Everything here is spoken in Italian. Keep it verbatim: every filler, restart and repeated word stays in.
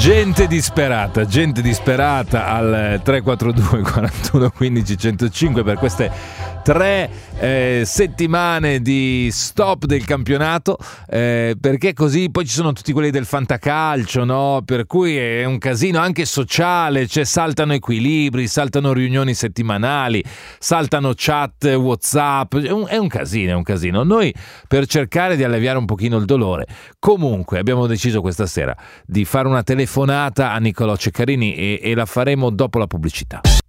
Gente disperata, gente disperata al tre quattro due quarantuno quindici centocinque per queste tre eh, settimane di stop del campionato, eh, perché così poi ci sono tutti quelli del fantacalcio, no? Per cui è un casino anche sociale, cioè saltano equilibri, saltano riunioni settimanali, saltano chat WhatsApp, è un, è un casino, è un casino. Noi, per cercare di alleviare un pochino il dolore, comunque abbiamo deciso questa sera di fare una telefonata a Niccolò Ceccarini e, e la faremo dopo la pubblicità.